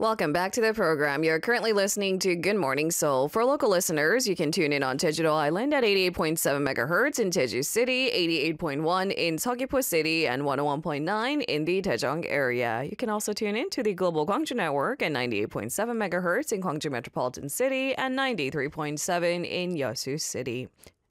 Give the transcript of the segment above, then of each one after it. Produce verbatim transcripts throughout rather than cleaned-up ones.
Welcome back to the program. You're currently listening to Good Morning Seoul. For local listeners, you can tune in on Jeju Island at eighty-eight point seven megahertz, in Jeju City, eighty-eight point one in Seogwipo City, and one oh one point nine in the Daejeong area. You can also tune in to the Global Gwangju Network at ninety-eight point seven megahertz in Gwangju Metropolitan City and ninety-three point seven in Yeosu City.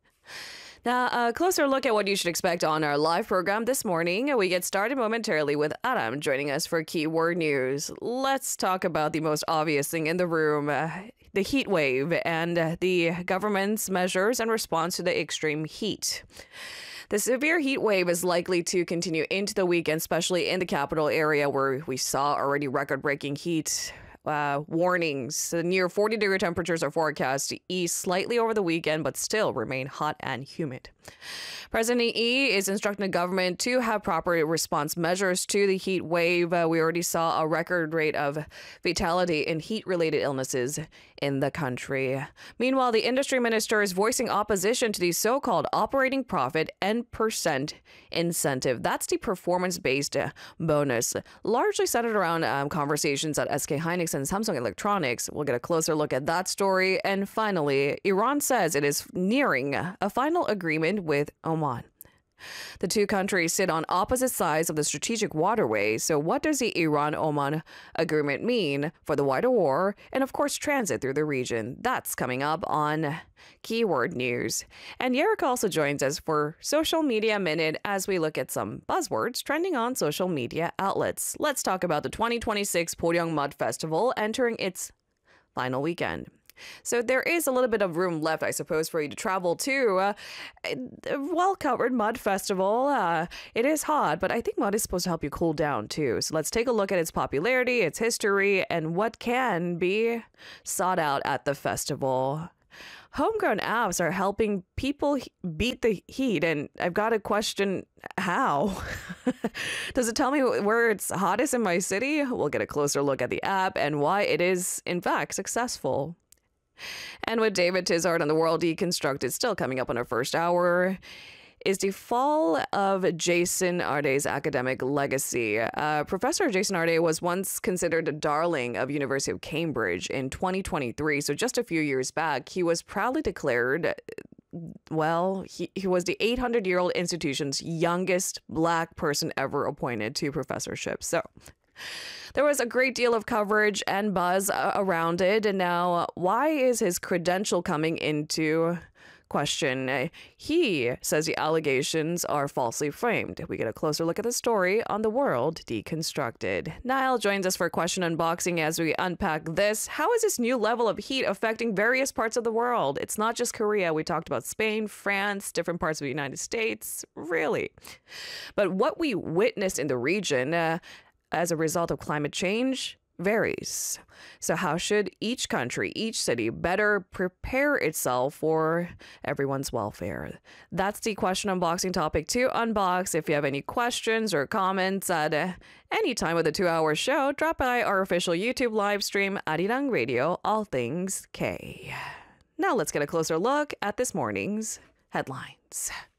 Now, a closer look at what you should expect on our live program this morning. We get started momentarily with Aram joining us for keyword news. Let's talk about the most obvious thing in the room, uh, the heat wave and uh, the government's measures in response to the extreme heat. The severe heat wave is likely to continue into the weekend, especially in the capital area where we saw already record-breaking heat Uh, warnings. The near forty degree temperatures are forecast to ease slightly over the weekend, but still remain hot and humid. President Lee is instructing the government to have proper response measures to the heat wave. Uh, we already saw a record rate of fatality in heat-related illnesses in the country. Meanwhile, the industry minister is voicing opposition to the so-called operating profit and percent incentive. That's the performance-based bonus, largely centered around um, conversations at S K Hynix and Samsung Electronics. We'll get a closer look at that story. And finally, Iran says it is nearing a final agreement with Oman. The two countries sit on opposite sides of the strategic waterway. So what does the Iran-Oman agreement mean for the wider war and, of course, transit through the region? That's coming up on Keyword News. And Yerika also joins us for Social Media Minute as we look at some buzzwords trending on social media outlets. Let's talk about the twenty twenty-six Poryong Mud Festival entering its final weekend. So there is a little bit of room left, I suppose, for you to travel to uh, a well-covered mud festival. Uh, it is hot, but I think mud is supposed to help you cool down, too. So let's take a look at its popularity, its history, and what can be sought out at the festival. Homegrown apps are helping people beat the heat, and I've got to question how. Does it tell me where it's hottest in my city? We'll get a closer look at the app and why it is, in fact, successful. And with David Tizard on the World Deconstructed still coming up on our first hour, is the fall of Jason Arday's academic legacy. Uh, Professor Jason Arday was once considered a darling of University of Cambridge in twenty twenty-three. So just a few years back, he was proudly declared, well, he, he was the eight hundred year old institution's youngest Black person ever appointed to professorship. So there was a great deal of coverage and buzz uh, around it. And now, why is his credential coming into question? Uh, he says the allegations are falsely framed. We get a closer look at the story on The World Deconstructed. Niall joins us for Question Unboxing as we unpack this. How is this new level of heat affecting various parts of the world? It's not just Korea. We talked about Spain, France, different parts of the United States. Really. But what we witnessed in the region uh, as a result of climate change varies. So how should each country, each city better prepare itself for everyone's welfare? That's the Question Unboxing topic to unbox. If you have any questions or comments at uh, any time of the two-hour show, drop by our official YouTube live stream, Arirang Radio, All Things K. Now let's get a closer look at this morning's headlines.